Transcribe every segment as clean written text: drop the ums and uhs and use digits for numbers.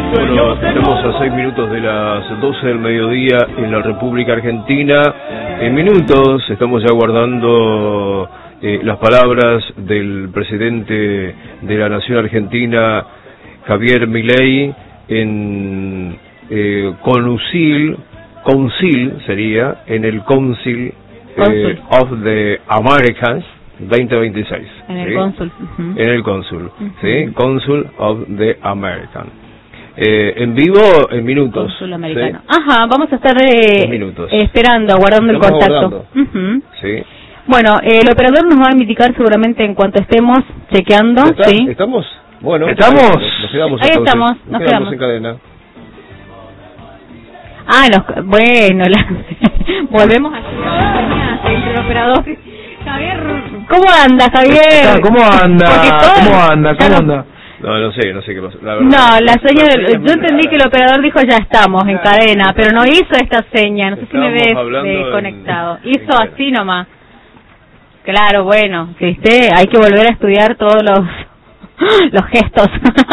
Bueno, estamos a 6 minutos de las 12 del mediodía en la República Argentina. En minutos estamos ya guardando las palabras del presidente de la Nación Argentina, Javier Milei, en Council sería, en el Council of the Americans 2026. En el ¿sí? Cónsul. En el Cónsul, ¿sí? Council of the American. En vivo, en minutos. Cónsul americano. ¿sí? Ajá, vamos a estar minutos. esperando, aguardando el Estamos contacto. Sí. Bueno, el operador nos va a indicar seguramente en cuanto estemos chequeando. ¿Sí? ¿Estamos? Bueno. ¿Estamos? Nos quedamos Ahí entonces. estamos, nos quedamos en cadena. Bueno, volvemos a entre el operador. Javier, ¿cómo anda, Javier? ¿Cómo anda? ¿Cómo anda? No sé qué pasa. La seña yo entendí que el operador dijo ya estamos en cadena, pero no hizo esta seña, no sé si me ves conectado. Hizo así nomás. Claro, bueno, ¿viste? Hay que volver a estudiar todos los gestos.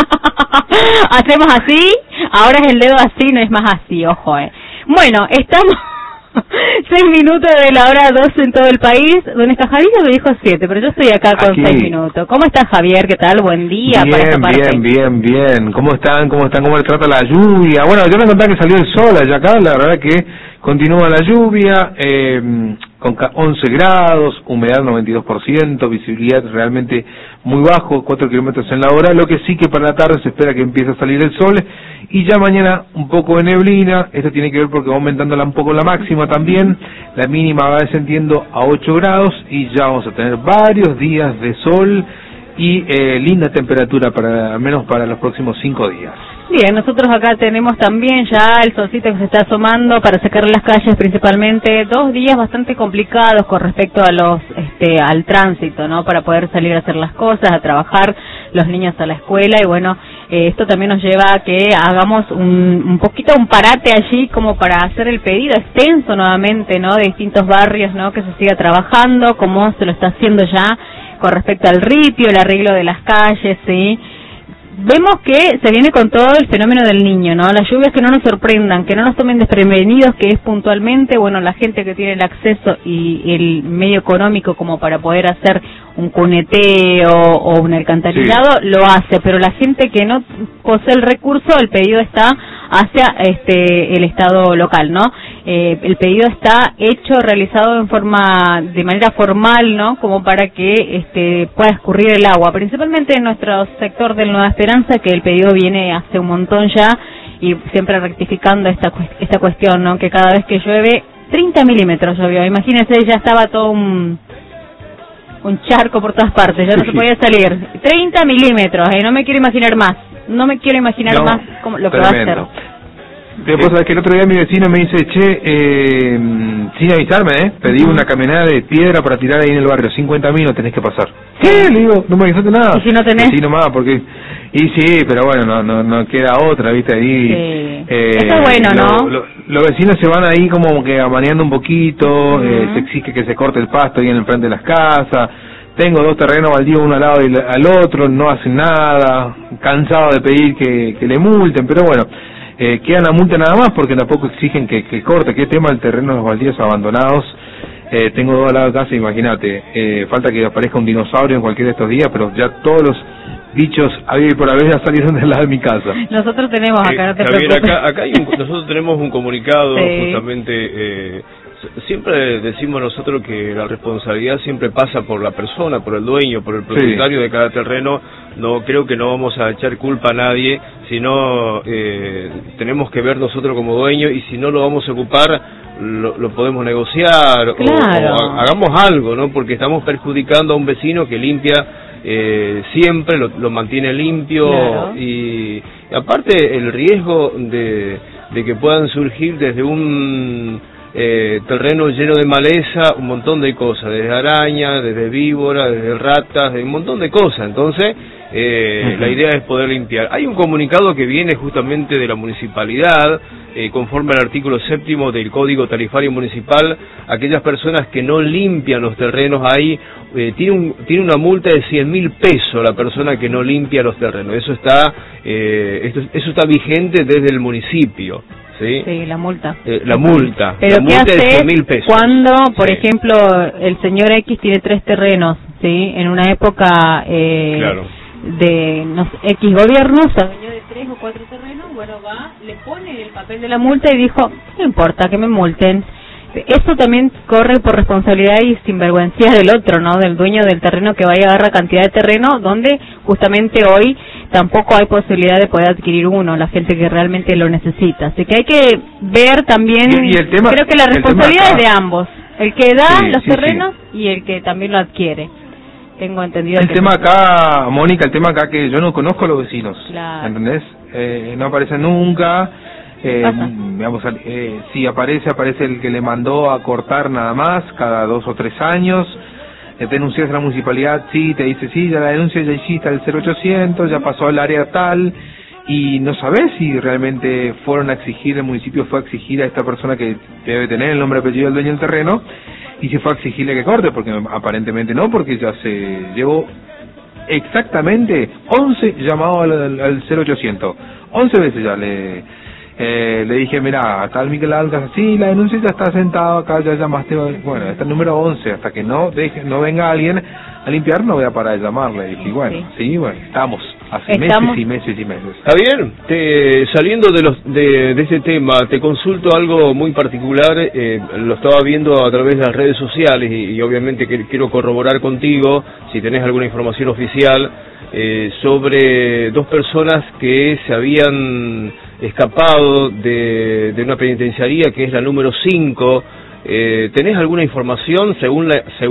Hacemos así, ahora es el dedo así, no es más así, ojo. Bueno, estamos 6 minutos de la hora 12 en todo el país. Don Escajadillo me dijo 7, pero yo estoy acá con 6 minutos. ¿Cómo estás, Javier? ¿Qué tal? Buen día. Bien. ¿Cómo están? ¿Cómo les trata la lluvia? Bueno, yo les contaba que salió el sol allá acá, la verdad que continúa la lluvia, con 11 grados, humedad 92%, visibilidad realmente muy bajo, 4 kilómetros en la hora, lo que sí que para la tarde se espera que empiece a salir el sol, y ya mañana un poco de neblina. Esto tiene que ver porque va aumentándola un poco la máxima también, la mínima va descendiendo a 8 grados, y ya vamos a tener varios días de sol, y linda temperatura, al menos para los próximos 5 días. Bien, nosotros acá tenemos también ya el solcito que se está asomando para secar las calles principalmente. 2 días bastante complicados con respecto a al tránsito, ¿no? Para poder salir a hacer las cosas, a trabajar, los niños a la escuela, y bueno, esto también nos lleva a que hagamos un parate allí como para hacer el pedido extenso nuevamente, ¿no? De distintos barrios, ¿no? Que se siga trabajando como se lo está haciendo ya con respecto al ripio, el arreglo de las calles, ¿sí? Vemos que se viene con todo el fenómeno del niño, ¿no? Las lluvias que no nos sorprendan, que no nos tomen desprevenidos, que es puntualmente, bueno, la gente que tiene el acceso y el medio económico como para poder hacer un cuneteo o un alcantarillado, sí, lo hace, pero la gente que no posee el recurso, el pedido está hacia el Estado local, ¿no? El pedido está hecho, realizado de manera formal, ¿no? Como para que pueda escurrir el agua, principalmente en nuestro sector del Nueva Esperanza, que el pedido viene hace un montón ya, y siempre rectificando esta cuestión, ¿no? Que cada vez que llueve, 30 milímetros llovió, imagínense, ya estaba todo un charco por todas partes, ya no se podía salir. 30 milímetros, no me quiero imaginar más, más como lo que va a hacer. Después, sabes que el otro día mi vecino me dice, sin avisarme, pedí una camioneta de piedra para tirar ahí en el barrio, 50.000 no tenés que pasar. ¿Qué? Le digo, no me avisaste nada. ¿Y si no tenés? Sí, nomás, porque... Y sí, pero bueno, no queda otra, ¿viste? Ahí... Sí. Eso es bueno, ¿no? Los vecinos se van ahí como que amaneando un poquito, se exige que se corte el pasto ahí en el frente de las casas. Tengo 2 terrenos baldíos uno al lado y al otro, no hacen nada, cansado de pedir que le multen, pero bueno... queda la multa nada más porque tampoco exigen que corte. ¿Qué tema el terreno de los baldíos abandonados? Tengo 2 al lado de casa, imagínate, falta que aparezca un dinosaurio en cualquiera de estos días, pero ya todos los bichos a vivir por haber ya salieron del lado de mi casa. Nosotros tenemos acá, no te preocupes. Acá nosotros tenemos un comunicado, sí, justamente, siempre decimos nosotros que la responsabilidad siempre pasa por la persona, por el dueño, por el propietario, sí, de cada terreno. No creo que no vamos a echar culpa a nadie, sino tenemos que ver nosotros como dueños, y si no lo vamos a ocupar, lo podemos negociar, claro, o hagamos algo, ¿no? Porque estamos perjudicando a un vecino que limpia siempre, lo mantiene limpio, claro, y aparte el riesgo de que puedan surgir desde un terreno lleno de maleza un montón de cosas, desde arañas, desde víboras, desde ratas, de un montón de cosas. Entonces la idea es poder limpiar. Hay un comunicado que viene justamente de la municipalidad, conforme al artículo 7º del Código Tarifario Municipal, aquellas personas que no limpian los terrenos ahí, tiene una multa de 100.000 pesos la persona que no limpia los terrenos. Eso está vigente desde el municipio. ¿Sí? Sí, la multa. La multa. Pero la multa de 100.000 pesos. Cuando, por ejemplo, el señor X tiene 3 terrenos, ¿sí? En una época claro, de X gobierno, se adueñó de 3 o 4 terrenos, bueno, le pone el papel de la multa y dijo, no importa que me multen. Eso también corre por responsabilidad y sinvergüencia del otro, ¿no? Del dueño del terreno, que vaya a agarrar cantidad de terreno donde justamente hoy tampoco hay posibilidad de poder adquirir uno, la gente que realmente lo necesita. Así que hay que ver también, y el tema, creo que la responsabilidad es de ambos, el que da los terrenos sí, y el que también lo adquiere. Tengo entendido. El tema acá, Mónica, el tema acá que yo no conozco a los vecinos, claro, ¿entendés? No aparecen nunca. Digamos, si aparece el que le mandó a cortar nada más, cada 2 o 3 años. Denuncias a la municipalidad, sí, te dice, sí, ya la denuncia ya hiciste al 0800, ya pasó al área tal, y no sabés si realmente fueron a exigir, el municipio fue a exigir a esta persona que debe tener el nombre y apellido del dueño del terreno, y si fue a exigirle que corte, porque aparentemente no, porque ya se llevó exactamente 11 llamados al 0800, 11 veces ya le dije, mira, tal Miguel Algas, sí, la denuncia ya está sentado acá, ya llamaste, bueno, está el número 11, hasta que no venga alguien a limpiar, no voy a parar de llamarle. Y bueno, sí, bueno, estamos hace meses y meses y meses. Javier, saliendo de este tema, te consulto algo muy particular, lo estaba viendo a través de las redes sociales y obviamente quiero corroborar contigo, si tenés alguna información oficial, sobre 2 personas que se habían escapado de una penitenciaría que es la número 5. ¿Tenés alguna información? Según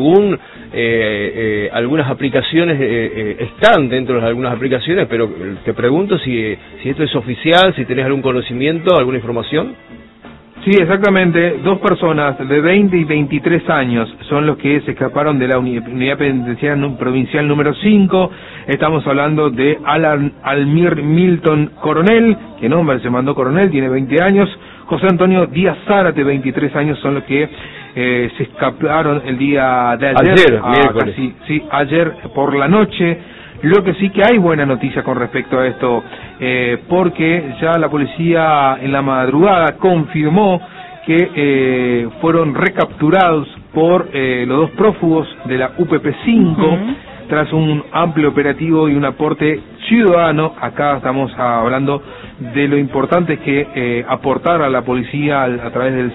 algunas aplicaciones están dentro de algunas aplicaciones, pero te pregunto si esto es oficial, si tenés algún conocimiento, alguna información. Sí, exactamente. 2 personas de 20 y 23 años son los que se escaparon de la unidad penitenciaria provincial número 5. Estamos hablando de Alan Almir Milton Coronel, que nombre se mandó Coronel, tiene 20 años. José Antonio Díaz Zárate, 23 años, son los que se escaparon el día de ayer. Ayer por la noche. Lo que sí que hay buena noticia con respecto a esto, porque ya la policía en la madrugada confirmó que fueron recapturados por los 2 prófugos de la UPP5, tras un amplio operativo y un aporte ciudadano. Acá estamos hablando de lo importante que aportar a la policía a través del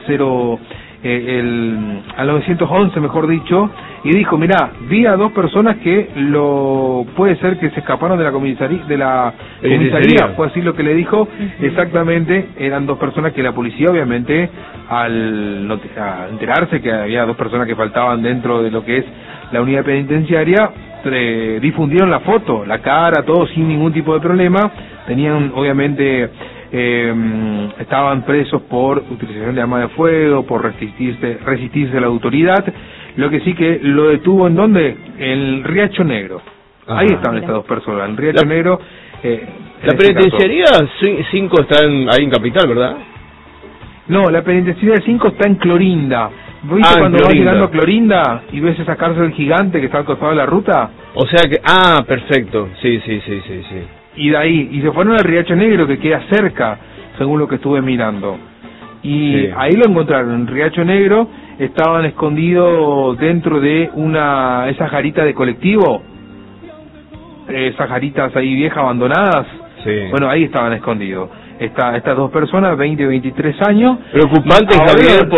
al 911, mejor dicho, y dijo, mirá, vi a 2 personas que puede ser que se escaparon de la comisaría, fue así lo que le dijo. Exactamente, eran 2 personas que la policía, obviamente, al enterarse que había 2 personas que faltaban dentro de lo que es la unidad penitenciaria, difundieron la foto, la cara, todo sin ningún tipo de problema. Tenían, obviamente, estaban presos por utilización de arma de fuego, por resistirse a la autoridad. Lo que sí que lo detuvo, ¿en dónde? En el Riacho Negro. Ahí estaban estas 2 personas, en el Riacho Negro. La penitenciaría 5 está ahí en Capital, ¿verdad? No, la penitenciaría 5 está en Clorinda. ¿Viste cuando vas llegando a Clorinda y ves esa cárcel gigante que está al costado de la ruta? O sea que, perfecto, sí. Y de ahí, y se fueron al Riacho Negro, que queda cerca, según lo que estuve mirando. Y ahí lo encontraron, en Riacho Negro, estaban escondidos dentro de esas jaritas de colectivo, esas jaritas ahí viejas abandonadas. Bueno, ahí estaban escondidos. Estas 2 personas, 20 y 23 años. Preocupante, Javier,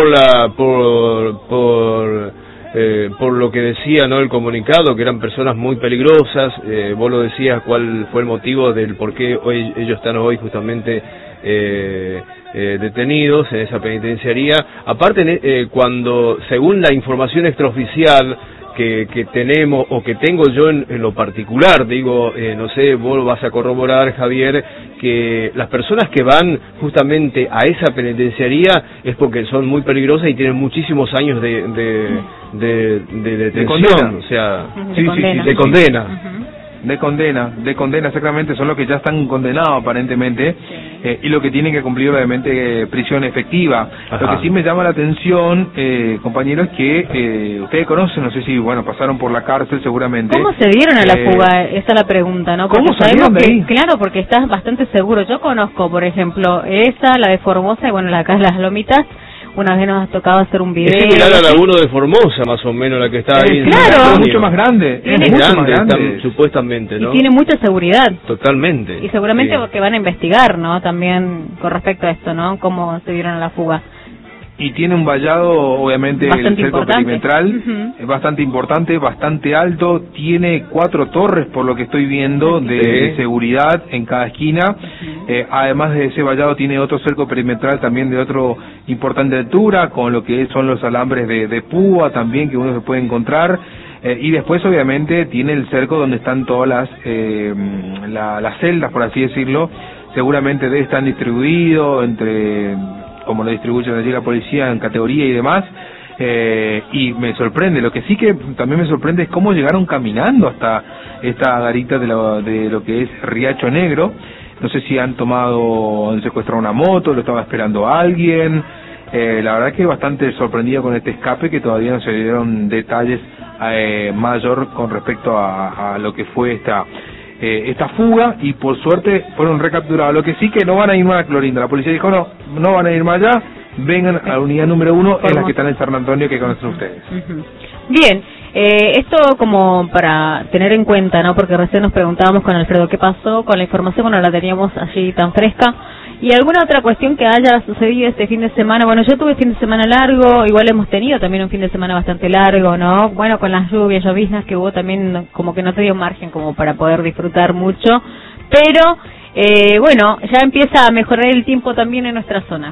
por lo que decía, ¿no?, el comunicado, que eran personas muy peligrosas. Vos lo decías, cuál fue el motivo del por qué ellos están hoy justamente detenidos en esa penitenciaría. Aparte, cuando, según la información extraoficial que tenemos, o que tengo yo en lo particular, digo, no sé, vos vas a corroborar, Javier, que las personas que van justamente a esa penitenciaría es porque son muy peligrosas y tienen muchísimos años de detención, o sea, de condena. De condena, exactamente, son los que ya están condenados aparentemente. y lo que tienen que cumplir obviamente prisión efectiva. Ajá. Lo que sí me llama la atención, compañeros, que ustedes conocen, no sé si pasaron por la cárcel seguramente. ¿Cómo se dieron a la fuga? Esa es la pregunta, ¿no? Porque ¿Cómo salieron de ahí? Claro, porque estás bastante seguro. Yo conozco, por ejemplo, la de Formosa, y bueno, acá en Las Lomitas. Una vez nos ha tocado hacer un video. Es similar a la 1 de Formosa, más o menos, la que está ahí. Claro. Es mucho más grande. Es mucho más grande, supuestamente, ¿no? Y tiene mucha seguridad. Totalmente. Y seguramente que van a investigar, ¿no? También con respecto a esto, ¿no? Cómo se dieron a la fuga. Y tiene un vallado, obviamente, el cerco perimetral, es bastante importante, bastante alto, tiene 4 torres, por lo que estoy viendo, de seguridad en cada esquina. Además de ese vallado, tiene otro cerco perimetral también de otro importante altura, con lo que son los alambres de púa también, que uno se puede encontrar. Y después, obviamente, tiene el cerco donde están todas las celdas, por así decirlo. Seguramente debe estar distribuido entre, como lo distribuyen allí la policía en categoría y demás, y me sorprende. Lo que sí que también me sorprende es cómo llegaron caminando hasta esta garita de lo que es Riacho Negro. No sé si han secuestrado una moto, lo estaba esperando a alguien. La verdad que bastante sorprendido con este escape, que todavía no se dieron detalles mayor con respecto a lo que fue esta fuga, y por suerte fueron recapturados. Lo que sí que no van a ir más a Clorinda. La policía dijo no van a ir más allá, vengan a la unidad número 1, en la que están en San Antonio, que conocen ustedes. Bien, esto como para tener en cuenta, ¿no? Porque recién nos preguntábamos con Alfredo qué pasó con la información, bueno, la teníamos allí tan fresca. ¿Y alguna otra cuestión que haya sucedido este fin de semana? Bueno, yo tuve fin de semana largo, igual hemos tenido también un fin de semana bastante largo, ¿no? Bueno, con las lloviznas que hubo también, como que no te dio margen como para poder disfrutar mucho, pero bueno, ya empieza a mejorar el tiempo también en nuestra zona.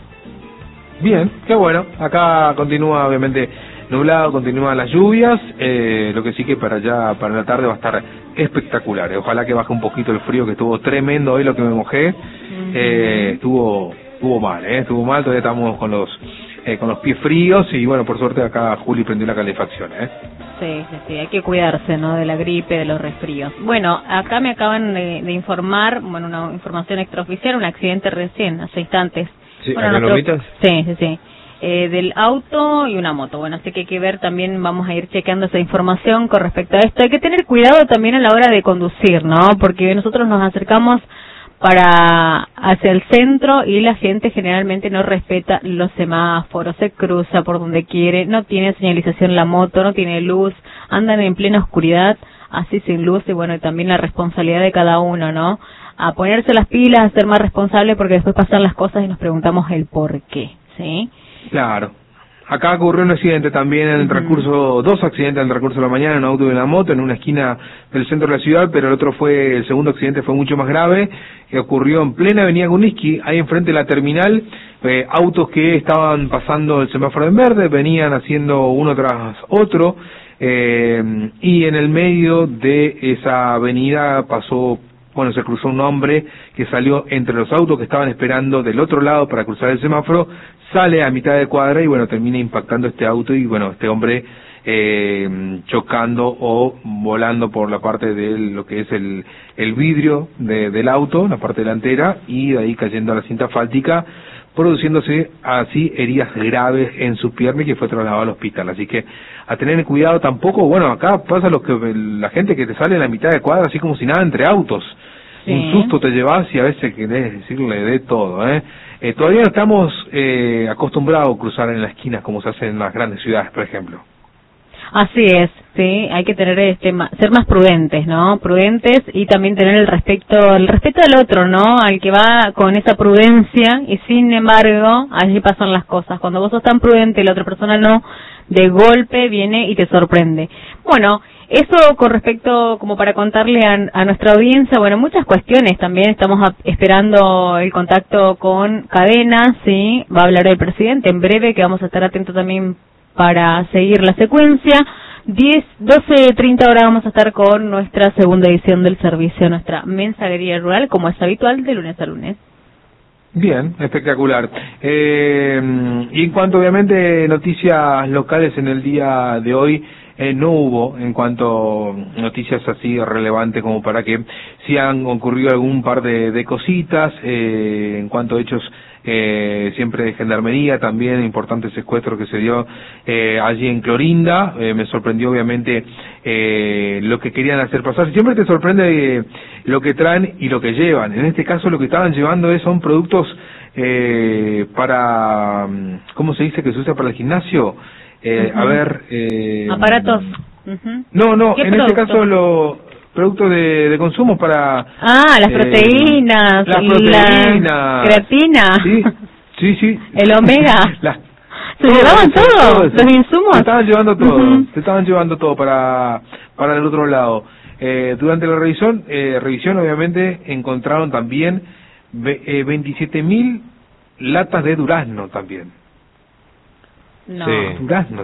Bien, qué bueno. Acá continúa obviamente nublado, continúan las lluvias, lo que sí que para la tarde va a estar espectacular. Ojalá que baje un poquito el frío, que estuvo tremendo hoy, lo que me mojé. Estuvo mal, todavía estamos con los pies fríos, y bueno, por suerte acá Juli prendió la calefacción. Sí, hay que cuidarse, ¿no? De la gripe, de los resfríos. Bueno, acá me acaban de informar, bueno, una información extraoficial, un accidente recién, hace instantes. Sí, bueno, ¿acá Lomitas? Sí. Del auto y una moto. Bueno, así que hay que ver también, vamos a ir chequeando esa información con respecto a esto. Hay que tener cuidado también a la hora de conducir, ¿no? Porque nosotros nos acercamos hacia el centro y la gente generalmente no respeta los semáforos, se cruza por donde quiere, no tiene señalización la moto, no tiene luz, andan en plena oscuridad, así sin luz, y bueno, y también la responsabilidad de cada uno, ¿no? A ponerse las pilas, a ser más responsable, porque después pasan las cosas y nos preguntamos el por qué, ¿sí? Claro. Acá ocurrió un accidente también en el transcurso, 2 accidentes en el transcurso de la mañana, un auto y una moto en una esquina del centro de la ciudad, pero el segundo accidente fue mucho más grave, que ocurrió en plena avenida Guniski, ahí enfrente de la terminal. Autos que estaban pasando el semáforo en verde, venían haciendo uno tras otro, y en el medio de esa avenida se cruzó un hombre que salió entre los autos que estaban esperando del otro lado para cruzar el semáforo, sale a mitad de cuadra y bueno, termina impactando este auto, y bueno, este hombre chocando o volando por la parte de lo que es el vidrio del auto, la parte delantera, y de ahí cayendo a la cinta asfáltica, produciéndose así heridas graves en su pierna, y que fue trasladado al hospital. Así que a tener cuidado tampoco. Bueno, acá pasa la gente que te sale en la mitad de cuadra así como si nada entre autos. Sí. Un susto te llevas y a veces querés decirle de todo, todavía no estamos acostumbrados a cruzar en las esquinas como se hace en las grandes ciudades, por ejemplo. Así es, sí, hay que tener ser más prudentes, ¿no? Prudentes, y también tener el respeto al otro, ¿no? Al que va con esa prudencia, y sin embargo, allí pasan las cosas. Cuando vos sos tan prudente y la otra persona no, de golpe viene y te sorprende. Bueno, eso con respecto, como para contarle a nuestra audiencia, bueno, muchas cuestiones también. Estamos esperando el contacto con Cadena, sí, va a hablar el presidente en breve, que vamos a estar atentos también para seguir la secuencia. 12:30 horas vamos a estar con nuestra segunda edición del servicio, nuestra mensajería rural, como es habitual, de lunes a lunes. Bien, espectacular. Y en cuanto, obviamente, noticias locales en el día de hoy, no hubo, en cuanto noticias así relevantes como para que sí han ocurrido algún par de cositas, en cuanto a hechos siempre de gendarmería, también importante secuestro que se dio allí en Clorinda. Me sorprendió obviamente lo que querían hacer pasar. Siempre te sorprende lo que traen y lo que llevan. En este caso lo que estaban llevando son productos para, ¿cómo se dice que se usa para el gimnasio? A ver... aparatos. No, en este caso los productos de consumo para... las proteínas. Las proteínas. La creatina. Sí. El omega. ¿Se llevaban todo? ¿Los insumos? Se estaban llevando todo. Se estaban llevando todo para el otro lado. Durante la revisión obviamente encontraron también 27.000 latas de durazno también. No. Sí. Durazno.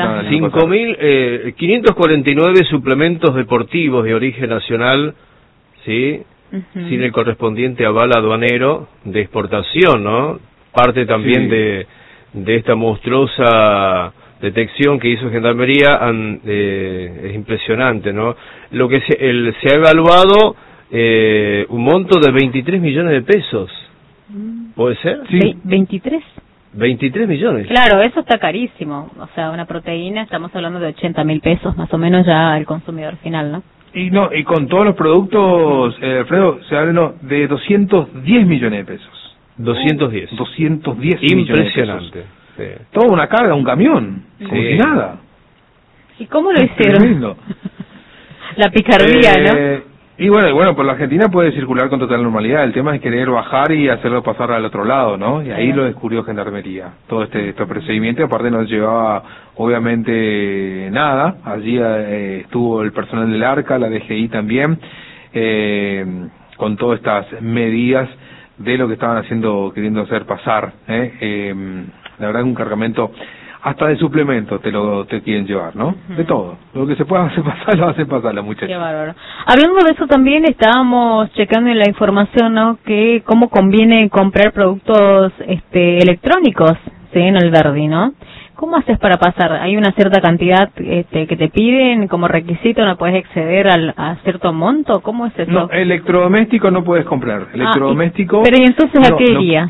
5.549 suplementos deportivos de origen nacional, ¿sí? Sin el correspondiente aval aduanero de exportación, ¿no? Parte también de esta monstruosa detección que hizo Gendarmería, es impresionante, ¿no? Lo que se ha evaluado un monto de 23 millones de pesos. ¿Puede ser? Sí. 23 millones. Claro, eso está carísimo. O sea, una proteína, estamos hablando de 80.000 pesos, más o menos ya el consumidor final, ¿no? Y con todos los productos, Alfredo, se habla de 210 millones de pesos. 210 Impresionante. Sí. Toda una carga, un camión, como si nada. ¿Y cómo lo hicieron? Tremendo. La picardía, ¿no? Y bueno, por la Argentina puede circular con total normalidad. El tema es querer bajar y hacerlo pasar al otro lado, ¿no? Y ahí lo descubrió Gendarmería. Todo este procedimiento, aparte no llevaba obviamente nada. Allí estuvo el personal del ARCA, la DGI también, con todas estas medidas de lo que estaban queriendo hacer pasar. La verdad, un cargamento hasta de suplementos te quieren llevar, ¿no? De todo. Lo que se pueda hacer pasar, lo hacen pasar las muchachas. Qué bárbaro. Hablando de eso también estábamos checando en la información, ¿no? Que cómo conviene comprar productos electrónicos, ¿sí? En Alberdi, ¿no? ¿Cómo haces para pasar? ¿Hay una cierta cantidad que te piden como requisito? ¿No puedes exceder a cierto monto? ¿Cómo es eso? No, electrodoméstico no puedes comprar. Electrodoméstico... Pero ¿y entonces a qué irías?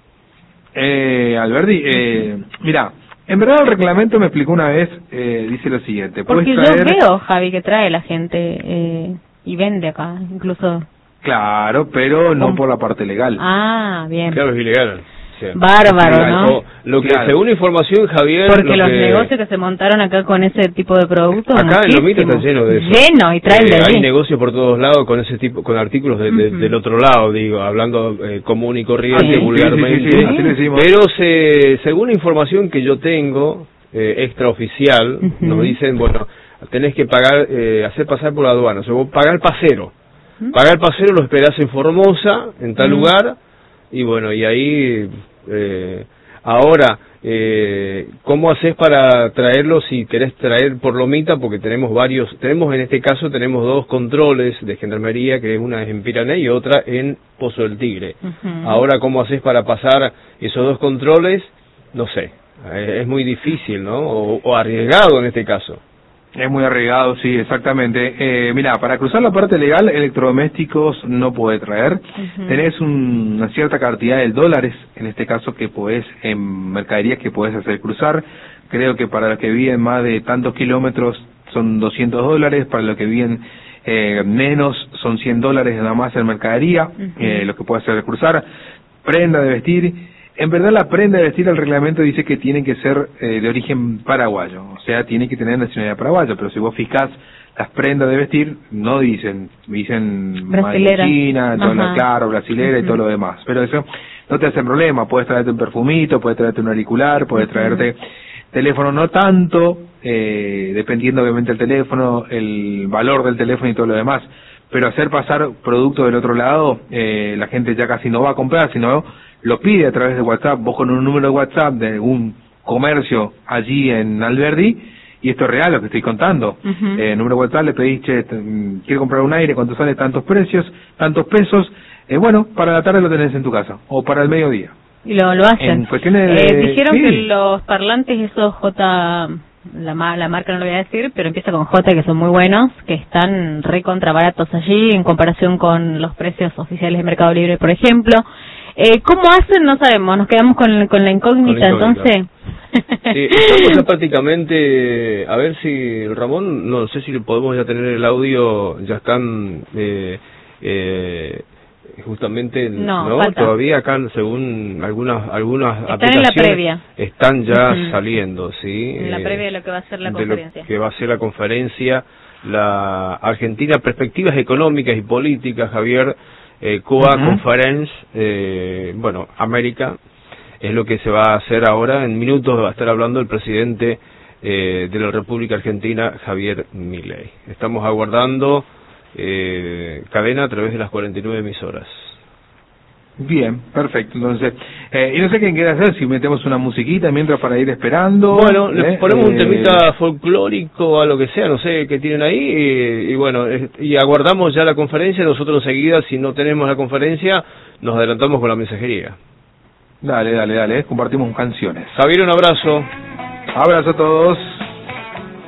Alberdi, mira... En verdad el reglamento me explicó una vez, dice lo siguiente. Porque yo veo, Javi, que trae la gente y vende acá, incluso... Claro, pero no por la parte legal. Ah, bien. Claro, es ilegal. Sí. Bárbaro, ¿no? Lo que, según información, Javier... Porque los negocios que se montaron acá con ese tipo de productos... Acá en Lomita está lleno de eso. Lleno, y traen de allí. Hay negocios por todos lados con ese tipo, con artículos del otro lado, digo, hablando común y corriente, vulgarmente. Sí. Pero según información que yo tengo, extraoficial, nos dicen, bueno, tenés que pagar, hacer pasar por la aduana, o sea, vos pagás el pasero. Pagar el pasero, lo esperás en Formosa, en tal lugar, y bueno, y ahí... ahora, ¿cómo haces para traerlo si querés traer por Lomita? Porque tenemos en este caso tenemos dos controles de Gendarmería, que una es en Pirané y otra en Pozo del Tigre. Ahora, ¿cómo haces para pasar esos dos controles? No sé, es muy difícil, ¿no? O arriesgado en este caso. Es muy arriesgado, sí, exactamente. Mira, para cruzar la parte legal, electrodomésticos no puede traer. Tenés una cierta cantidad de dólares, en este caso, que podés, en mercaderías que podés hacer cruzar. Creo que para los que viven más de tantos kilómetros son $200, para los que viven menos son $100 nada más en mercadería, lo que puede hacer cruzar. Prenda de vestir. En verdad la prenda de vestir, el reglamento dice que tiene que ser de origen paraguayo, o sea, tiene que tener nacionalidad paraguaya, pero si vos fijás las prendas de vestir, no dicen brasilera, China, claro, brasilera y todo lo demás, pero eso no te hace problema, puedes traerte un perfumito, puedes traerte un auricular, puedes traerte teléfono, no tanto, dependiendo obviamente del teléfono, el valor del teléfono y todo lo demás, pero hacer pasar producto del otro lado, la gente ya casi no va a comprar, sino lo pide a través de WhatsApp, vos con un número de WhatsApp de algún comercio allí en Alberdi, y esto es real lo que estoy contando. Número WhatsApp, le pedís, che, quiero comprar un aire, ¿cuánto sale? Tantos pesos. Bueno, para la tarde lo tenés en tu casa, o para el mediodía. Y lo hacen. En cuestiones de... Dijeron que los parlantes, esos la marca no lo voy a decir, pero empieza con J, que son muy buenos, que están recontra baratos allí en comparación con los precios oficiales de Mercado Libre, por ejemplo. ¿Cómo hacen? No sabemos, nos quedamos con la incógnita, entonces. Sí, estamos ya prácticamente, a ver si Ramón, no sé si podemos ya tener el audio, ya están justamente no todavía acá, según algunas aplicaciones en la previa, están ya saliendo, sí, en la previa de lo que va a ser la conferencia, que va a ser la conferencia, la Argentina Perspectivas Económicas y Políticas, Javier, COA Conference, bueno, América, es lo que se va a hacer ahora. En minutos va a estar hablando el presidente de la República Argentina, Javier Milei. Estamos aguardando cadena a través de las 49 emisoras. Bien, perfecto. Entonces, y no sé qué quiere hacer, si metemos una musiquita mientras para ir esperando. Bueno, le ponemos un temita folclórico, a lo que sea, no sé qué tienen ahí, y bueno, y aguardamos ya la conferencia. Nosotros enseguida, si no tenemos la conferencia, nos adelantamos con la mensajería. Dale, compartimos canciones. Javier, un abrazo. Abrazo a todos.